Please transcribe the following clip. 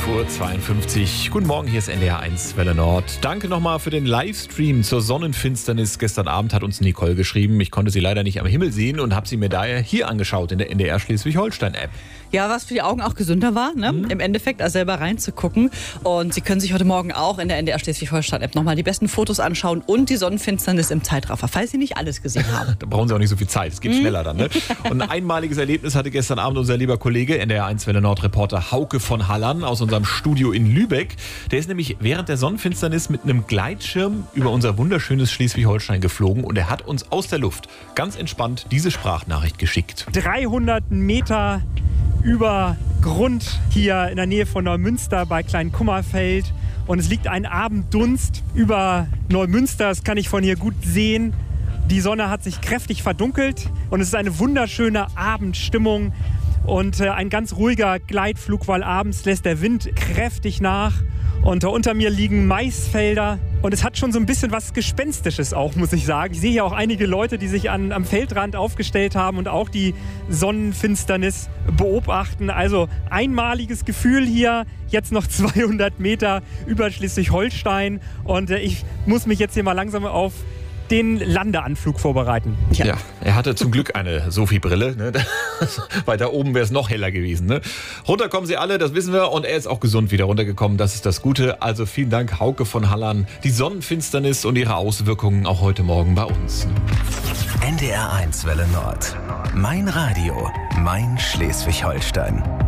5:52 Uhr. Guten Morgen, hier ist NDR 1 Welle Nord. Danke nochmal für den Livestream zur Sonnenfinsternis. Gestern Abend hat uns Nicole geschrieben. Ich konnte sie leider nicht am Himmel sehen und habe sie mir daher hier angeschaut in der NDR Schleswig-Holstein-App. Ja, was für die Augen auch gesünder war, ne? Im Endeffekt, also selber reinzugucken. Und Sie können sich heute Morgen auch in der NDR Schleswig-Holstein-App nochmal die besten Fotos anschauen und die Sonnenfinsternis im Zeitraffer, falls Sie nicht alles gesehen haben. Da brauchen Sie auch nicht so viel Zeit, es geht schneller dann. Ne? Und ein einmaliges Erlebnis hatte gestern Abend unser lieber Kollege, NDR 1 Welle Nord Reporter Hauke von Halland aus unserem Studio in Lübeck. Der ist nämlich während der Sonnenfinsternis mit einem Gleitschirm über unser wunderschönes Schleswig-Holstein geflogen und er hat uns aus der Luft ganz entspannt diese Sprachnachricht geschickt. 300 Meter über Grund hier in der Nähe von Neumünster bei Kleinkummerfeld. Und es liegt ein Abenddunst über Neumünster, das kann ich von hier gut sehen. Die Sonne hat sich kräftig verdunkelt und es ist eine wunderschöne Abendstimmung und ein ganz ruhiger Gleitflug, weil abends lässt der Wind kräftig nach. Und unter mir liegen Maisfelder und es hat schon so ein bisschen was Gespenstisches auch, muss ich sagen. Ich sehe hier auch einige Leute, die sich am Feldrand aufgestellt haben und auch die Sonnenfinsternis beobachten. Also einmaliges Gefühl hier, jetzt noch 200 Meter über Schleswig-Holstein und ich muss mich jetzt hier mal langsam auf den Landeanflug vorbereiten. Ja, er hatte zum Glück eine Sophie-Brille, ne? Weil da oben wäre es noch heller gewesen. Ne? Runter kommen sie alle, das wissen wir. Und er ist auch gesund wieder runtergekommen, das ist das Gute. Also vielen Dank, Hauke von Halland. Die Sonnenfinsternis und ihre Auswirkungen auch heute Morgen bei uns. NDR 1 Welle Nord. Mein Radio, mein Schleswig-Holstein.